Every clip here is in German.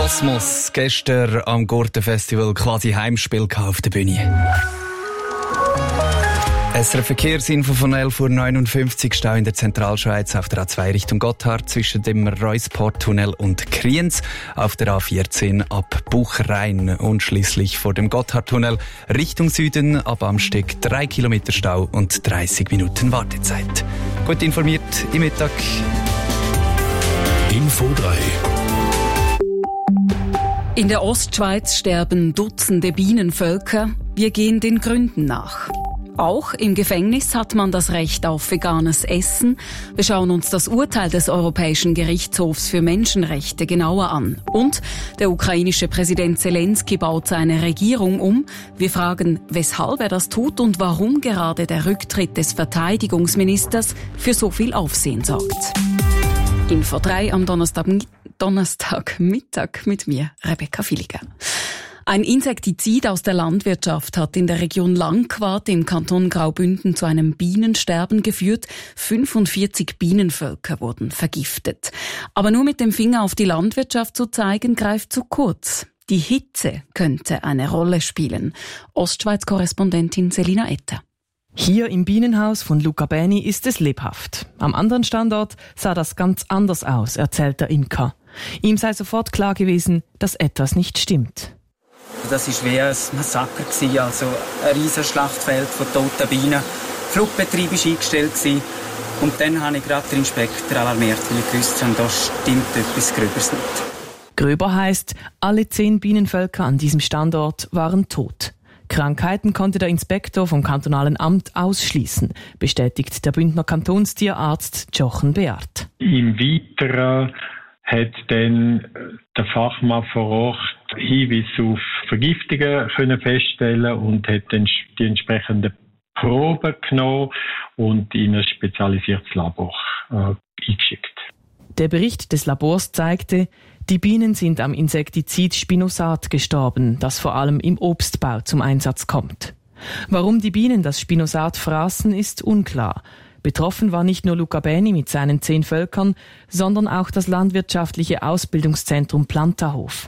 Kosmos, gestern am Gurten-Festival quasi Heimspiel auf der Bühne. SRF Verkehrsinfo von 11:59 Uhr, Stau in der Zentralschweiz auf der A2 Richtung Gotthard zwischen dem Reusport-Tunnel und Kriens, auf der A14 ab Buchrein und schließlich vor dem Gotthard-Tunnel Richtung Süden ab Amsteg 3 Kilometer Stau und 30 Minuten Wartezeit. Gut informiert im Mittag. Info 3. In der Ostschweiz sterben Dutzende Bienenvölker. Wir gehen den Gründen nach. Auch im Gefängnis hat man das Recht auf veganes Essen. Wir schauen uns das Urteil des Europäischen Gerichtshofs für Menschenrechte genauer an. Und der ukrainische Präsident Zelensky baut seine Regierung um. Wir fragen, weshalb er das tut und warum gerade der Rücktritt des Verteidigungsministers für so viel Aufsehen sorgt. Info 3 am Donnerstagmittag mit mir, Rebecca Villiger. Ein Insektizid aus der Landwirtschaft hat in der Region Langquart im Kanton Graubünden zu einem Bienensterben geführt. 45 Bienenvölker wurden vergiftet. Aber nur mit dem Finger auf die Landwirtschaft zu zeigen, greift zu kurz. Die Hitze könnte eine Rolle spielen. Ostschweiz-Korrespondentin Selina Etter. Hier im Bienenhaus von Luca Beni ist es lebhaft. Am anderen Standort sah das ganz anders aus, erzählt der Imker. Ihm sei sofort klar gewesen, dass etwas nicht stimmt. Das war wie ein Massaker, also ein riesiges Schlachtfeld von toten Bienen. Flugbetrieb war eingestellt und dann habe ich gerade den Inspektor alarmiert, weil ich gewusst habe, da stimmt etwas Gröberes nicht. Gröber heisst, alle 10 Bienenvölker an diesem Standort waren tot. Krankheiten konnte der Inspektor vom kantonalen Amt ausschließen, bestätigt der Bündner Kantonstierarzt Jochen Beart. Im Weiteren hat dann der Fachmann vor Ort Hinweise auf Vergiftungen können feststellen und hat dann die entsprechenden Proben genommen und in ein spezialisiertes Labor eingeschickt. Der Bericht des Labors zeigte, die Bienen sind am Insektizid Spinosat gestorben, das vor allem im Obstbau zum Einsatz kommt. Warum die Bienen das Spinosat fraßen, ist unklar. Betroffen war nicht nur Luca Beni mit seinen 10 Völkern, sondern auch das landwirtschaftliche Ausbildungszentrum Plantahof.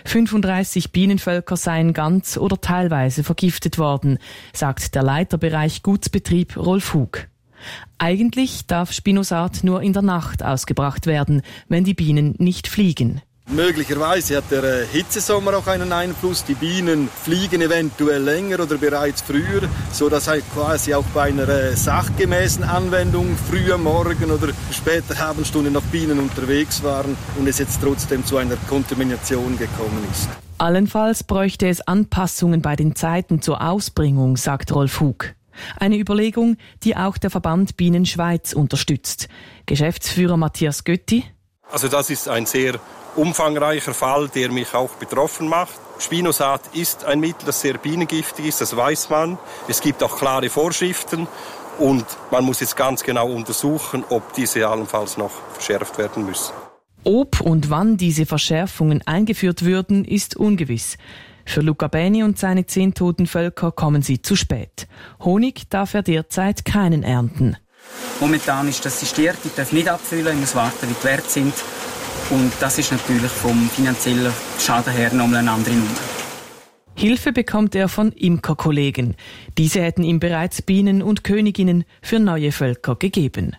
35 Bienenvölker seien ganz oder teilweise vergiftet worden, sagt der Leiterbereich Gutsbetrieb Rolf Hug. Eigentlich darf Spinosat nur in der Nacht ausgebracht werden, wenn die Bienen nicht fliegen. Möglicherweise hat der Hitzesommer auch einen Einfluss. Die Bienen fliegen eventuell länger oder bereits früher, sodass halt quasi auch bei einer sachgemäßen Anwendung früh am Morgen oder später Abendstunden noch Bienen unterwegs waren und es jetzt trotzdem zu einer Kontamination gekommen ist. Allenfalls bräuchte es Anpassungen bei den Zeiten zur Ausbringung, sagt Rolf Hug. Eine Überlegung, die auch der Verband Bienen Schweiz unterstützt. Geschäftsführer Matthias Götti. Also das ist ein sehr umfangreicher Fall, der mich auch betroffen macht. Spinosat ist ein Mittel, das sehr bienengiftig ist, das weiß man. Es gibt auch klare Vorschriften und man muss jetzt ganz genau untersuchen, ob diese allenfalls noch verschärft werden müssen. Ob und wann diese Verschärfungen eingeführt würden, ist ungewiss. Für Luca Beni und seine 10 toten Völker kommen sie zu spät. Honig darf er derzeit keinen ernten. Momentan ist das sistiert, ich darf nicht abfüllen, ich muss warten, wie die Werte sind. Und das ist natürlich vom finanziellen Schaden her nochmal eine andere Nummer. Hilfe bekommt er von Imkerkollegen. Diese hätten ihm bereits Bienen und Königinnen für neue Völker gegeben.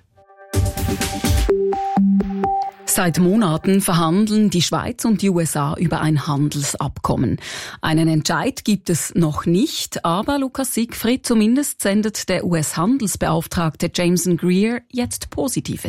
Seit Monaten verhandeln die Schweiz und die USA über ein Handelsabkommen. Einen Entscheid gibt es noch nicht, aber Lukas Siegfried, zumindest sendet der US-Handelsbeauftragte Jameson Greer jetzt positive